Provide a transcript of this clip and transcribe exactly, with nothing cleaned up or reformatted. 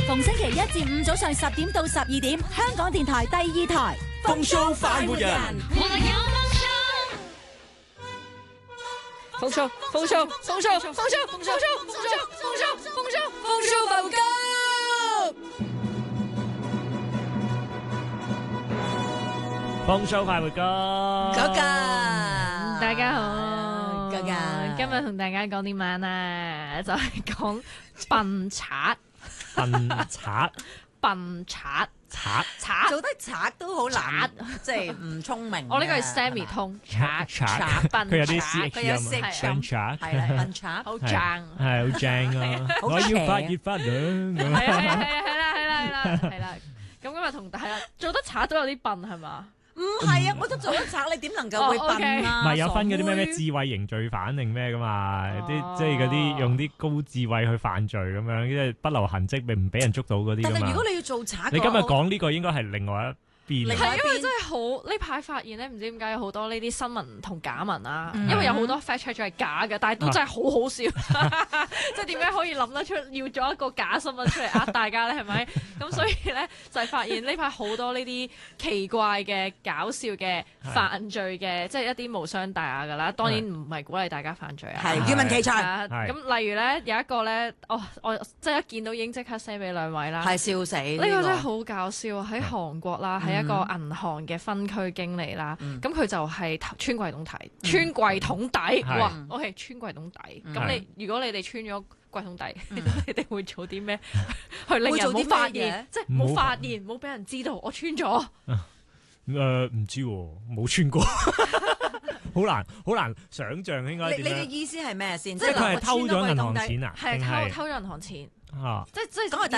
逢星期一至五早上十點到十二點，香港電台第二台風騷快活人， 風騷風騷風騷風騷風騷風騷風騷風騷風騷風騷快活家， 風騷快活家， 哥哥， 大家好， 哥哥， 今日同大家講啲乜啊？就係講笨賊。 笨賊， 笨賊， 賊賊做得賊都好難，即係唔聰明。 我呢個係 Sammy 通，賊賊， 笨， 佢有啲 C H 佢有音，笨賊， 係啦，笨賊， 好正， 係好正啊！我要發熱發涼， 係啊係啊係啊係啦係啦係啦係啦。咁今日同係啦，做得賊都有啲笨係嘛？ 唔係啊，我都做得賊，你點能夠會笨啊？ 唔係有分嗰啲咩咩智慧型罪犯定咩噶嘛？啲即係嗰啲用啲高智慧去犯罪咁樣，即係不留痕跡，咪唔俾人捉到嗰啲噶嘛？ 但係如果你要做賊， 你今日講呢個應該係另外一邊。 係因為真係好呢排發現咧，唔知點解有好多呢啲新聞同假聞啊， 嗯、 因為有好多 fact check 咗係假嘅，但係都真係好好笑，即係點解可以諗得出要咗一個假新聞出嚟呃大家咧？係咪？咁所以咧就係、是、發現呢排好多呢啲奇怪嘅搞笑嘅犯罪嘅，即係一啲無傷大雅㗎啦。當然唔係鼓勵大家犯罪啊， 係語文奇才。 咁例如咧有一個咧，哦，我即係一見到已經即刻 send 俾兩位啦， 係笑死！呢、 這個真係好搞笑，喺韓國啦，係、嗯、一個銀行嘅分區經理啦，咁佢、嗯、就係穿櫃桶底，嗯、穿櫃桶底，嗯、哇！我係穿櫃桶底。咁、嗯、你如果你哋穿咗櫃桶底，嗯、你哋會做啲咩？去令人冇發現，即係冇發現，冇俾人知道我穿咗。 誒唔知喎，冇穿過，好難好難想像應該點樣？ 你嘅意思係咩先？ 即係佢係偷咗銀行錢啊？ 係偷偷咗銀行錢。 啊！ 即即咁啊，第